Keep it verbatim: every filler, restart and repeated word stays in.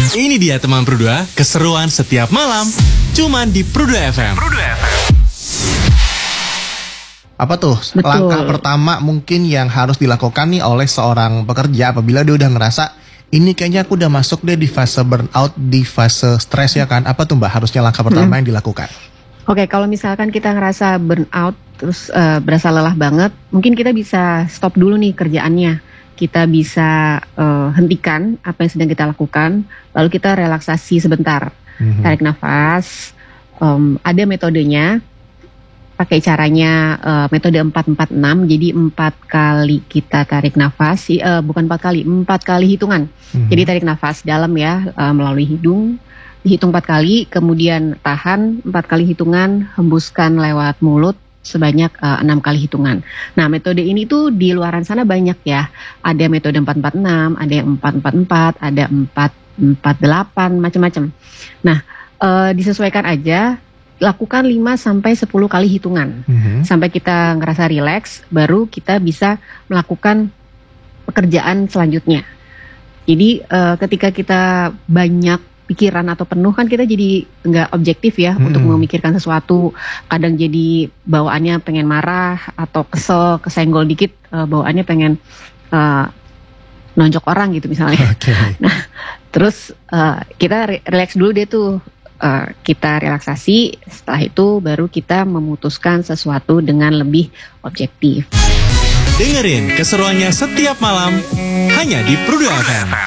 Ini dia teman Prudua, keseruan setiap malam, cuman di Prudua F M. Apa tuh Betul. langkah pertama mungkin yang harus dilakukan nih oleh seorang pekerja apabila dia udah ngerasa ini kayaknya aku udah masuk deh di fase burnout, di fase stres ya kan? Apa tuh Mbak harusnya langkah pertama Hmm. yang dilakukan? Oke, kalau misalkan kita ngerasa burnout, terus eh, berasa lelah banget, mungkin kita bisa stop dulu nih kerjaannya. Kita bisa eh, hentikan apa yang sedang kita lakukan, lalu kita relaksasi sebentar, Mhm. tarik nafas. Em, ada metodenya, pakai caranya eh, metode empat empat enam. Jadi empat kali kita tarik nafas, i- eh, bukan empat kali, empat kali hitungan. Mhm. Jadi tarik nafas dalam ya, eh, melalui hidung, dihitung empat kali, kemudian tahan empat kali hitungan, hembuskan lewat mulut sebanyak eh, enam kali hitungan. Nah, metode ini tuh di luaran sana banyak ya. Ada metode empat empat enam, ada yang empat empat empat, ada empat empat delapan, macam-macam. Nah, eh, disesuaikan aja, lakukan lima sampai sepuluh kali hitungan. Mhm. Sampai kita ngerasa rileks, baru kita bisa melakukan pekerjaan selanjutnya. Jadi eh, ketika kita banyak pikiran atau penuh kan kita jadi nggak objektif ya Hmm. untuk memikirkan sesuatu. Kadang jadi bawaannya pengen marah atau kesel, kesenggol dikit, eh, bawaannya pengen eh, nonjok orang gitu misalnya. Oke. Terus eh, kita re- relax dulu deh tuh. Eh, kita relaksasi, setelah itu baru kita memutuskan sesuatu dengan lebih objektif. Dengerin keseruannya setiap malam, hanya di Prudua F M.